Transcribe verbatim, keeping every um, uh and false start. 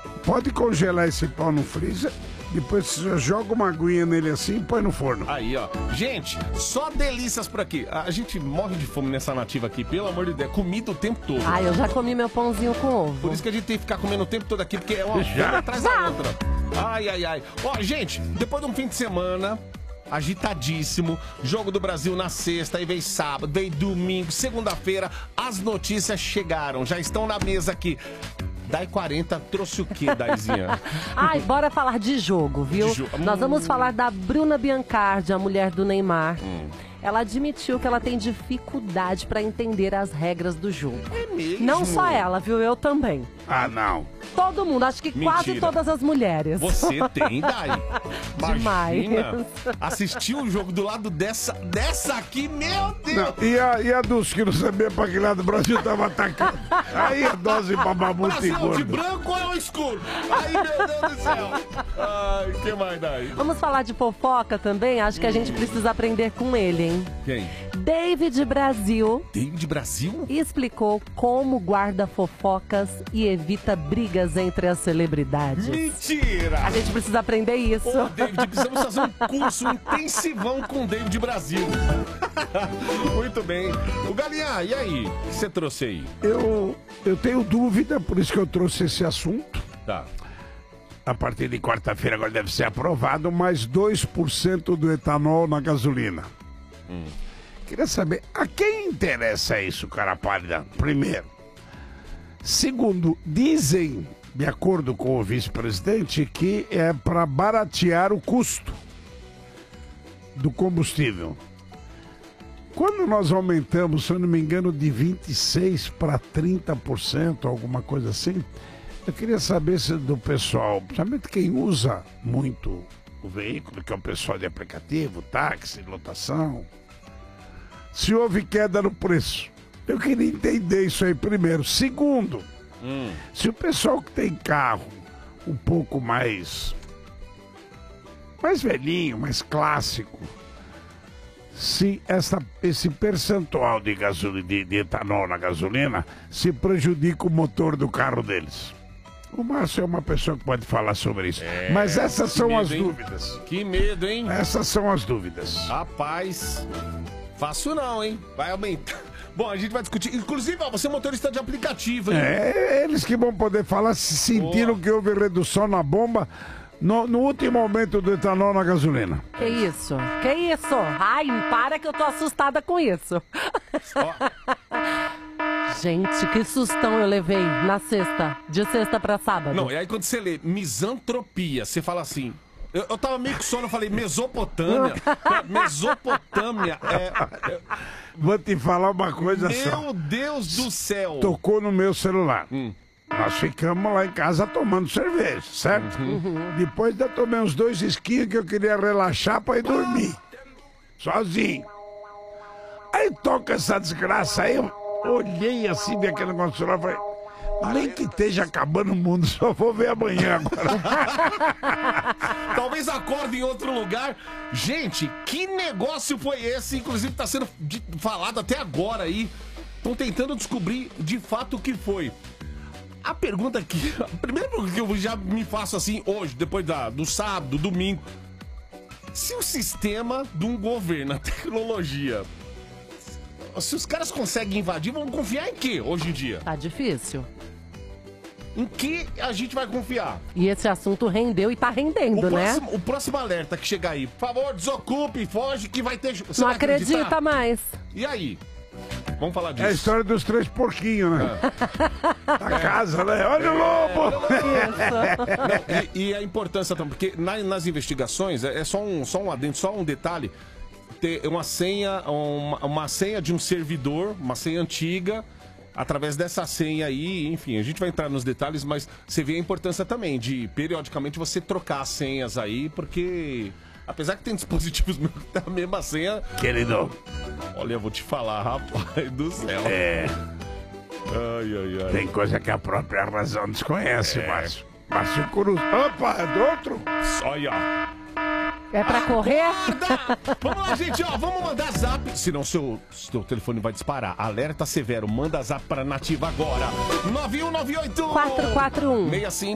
pode congelar esse pau no freezer, depois você joga uma aguinha nele assim e põe no forno. Aí, ó. Gente, só delícias por aqui. A gente morre de fome nessa nativa aqui, pelo amor de Deus. Comida o tempo todo. Ah, eu já comi meu pãozinho com ovo. Por isso que a gente tem que ficar comendo o tempo todo aqui, porque é uma fome atrás da outra. Ai, ai, ai. Ó, gente, depois de um fim de semana agitadíssimo, Jogo do Brasil na sexta, aí veio sábado, veio domingo, segunda-feira, as notícias chegaram, já estão na mesa aqui. Dai quarenta trouxe o quê, Daizinha? Ai, bora falar de jogo, viu? De jo- Nós vamos Hum. falar da Bruna Biancardi, a mulher do Neymar. Hum. Ela admitiu que ela tem dificuldade para entender as regras do jogo. É mesmo? Não só ela, viu? Eu também. Ah, não. Todo mundo, acho que quase Mentira. todas as mulheres. Você tem, Dai? Demais. Imagina, assistir o jogo do lado dessa, dessa aqui, meu Deus! Não, e, a, e a dos que não sabia pra que lado o Brasil tava atacando? Aí a dose pra babuta e Brasil de gordo. branco ou escuro? Ai, meu Deus do céu! Ai, o que mais, Dai? Vamos falar de fofoca também? Acho que a gente precisa aprender com ele, hein? Quem? David Brasil David Brasil? explicou como guarda fofocas e evita brigas entre as celebridades. Mentira! A gente precisa aprender isso. Ô, David, precisamos fazer um curso intensivão com o David Brasil. Muito bem. O Galinha, e aí? O que você trouxe aí? Eu, eu tenho dúvida, por isso que eu trouxe esse assunto. Tá. A partir de quarta-feira agora deve ser aprovado, mais dois por cento do etanol na gasolina. Hum. Queria saber, a quem interessa isso, cara pálida? Primeiro. Segundo, dizem, de acordo com o vice-presidente, que é para baratear o custo do combustível. Quando nós aumentamos, se eu não me engano, de vinte e seis por cento para trinta por cento, alguma coisa assim, eu queria saber se do pessoal, principalmente quem usa muito o veículo, que é o pessoal de aplicativo, táxi, lotação, se houve queda no preço. Eu queria entender isso aí primeiro. Segundo, Hum. se o pessoal que tem carro um pouco mais mais velhinho, mais clássico, se essa, esse percentual de, gasolina, de, de etanol na gasolina se prejudica o motor do carro deles. O Márcio é uma pessoa que pode falar sobre isso. É, Mas essas que são medo, as hein? dúvidas. Que medo, hein? Essas são as dúvidas. Rapaz, fácil não, hein? Vai aumentar. Bom, a gente vai discutir. Inclusive, ó, você é motorista de aplicativo, hein? É, eles que vão poder falar se sentiram Boa. que houve redução na bomba no, no último aumento do etanol na gasolina. Que isso? Que isso? Ai, para que eu tô assustada com isso. Gente, que sustão eu levei na sexta, de sexta pra sábado. Não, e aí quando você lê misantropia, você fala assim... Eu, eu tava meio com sono, eu falei Mesopotâmia. Cara, Mesopotâmia é... é Vou te falar uma coisa só. meu Deus do céu. Tocou no meu celular. Hum. Nós ficamos lá em casa tomando cerveja, certo? Uhum. Depois eu tomei uns dois esquinhos que eu queria relaxar pra ir dormir. Sozinho. Aí toca essa desgraça aí, eu olhei assim, vi aquele negócio do celular e falei... Nem que esteja acabando o mundo, só vou ver amanhã agora. Talvez acorde em outro lugar. Gente, que negócio foi esse? Inclusive tá sendo de- falado até agora aí. Estão tentando descobrir de fato o que foi. A pergunta que... A primeira pergunta que eu já me faço assim hoje, depois da, do sábado, do domingo. Se o sistema de um governo, a tecnologia... Se os caras conseguem invadir, vão confiar em quê hoje em dia? Tá difícil. Em que a gente vai confiar? E esse assunto rendeu e tá rendendo, O né? próximo, o próximo alerta que chegar aí, por favor, desocupe, foge que vai ter... Você Não vai acredita acreditar? mais. E aí? Vamos falar disso. É a história dos três porquinhos, né? A casa, né? Olha o lobo! Isso. E, e a importância também, porque na- nas investigações, é, é só um, só um adendo, só um detalhe, ter uma senha, uma, uma senha de um servidor, uma senha antiga, através dessa senha aí, enfim, a gente vai entrar nos detalhes, mas você vê a importância também de, periodicamente, você trocar as senhas aí, porque... Apesar que tem dispositivos meus que tem a mesma senha... Querido. Olha, eu vou te falar, rapaz do céu. É. Ai, ai, ai. Tem coisa que a própria razão desconhece, Márcio. Márcio Cruz. Opa, é do outro? Olha. É pra correr? Acorda! Vamos lá, gente, ó, vamos mandar zap. Senão seu, seu telefone vai disparar. Alerta severo, manda zap pra Nativa agora. nove um nove oito quatro quatro um seis cinco